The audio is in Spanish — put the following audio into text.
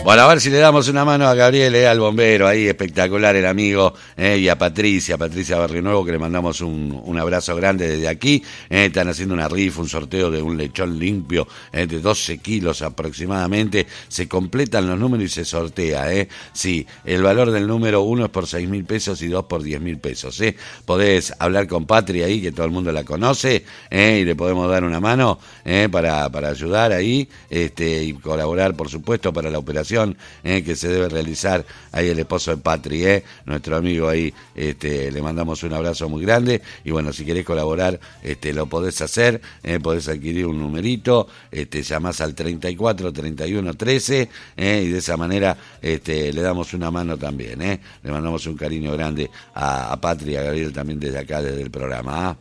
Bueno, a ver si le damos una mano a Gabriel, al bombero, ahí espectacular el amigo, y a Patricia Barrio Nuevo, que le mandamos un abrazo grande desde aquí. Están haciendo una rifa, un sorteo de un lechón limpio de 12 kilos aproximadamente. Se completan los números y se sortea. Sí, el valor del número 1 es por 6.000 pesos y 2 por 10.000 pesos. Podés hablar con Patri ahí, que todo el mundo la conoce, y le podemos dar una mano para ayudar ahí, y colaborar, por supuesto, para la operación que se debe realizar ahí el esposo de Patri, nuestro amigo ahí, le mandamos un abrazo muy grande. Y bueno, si querés colaborar, lo podés hacer, podés adquirir un numerito, llamás al 34 31 13, y de esa manera le damos una mano también, le mandamos un cariño grande a Patri y a Gabriel también desde acá, desde el programa.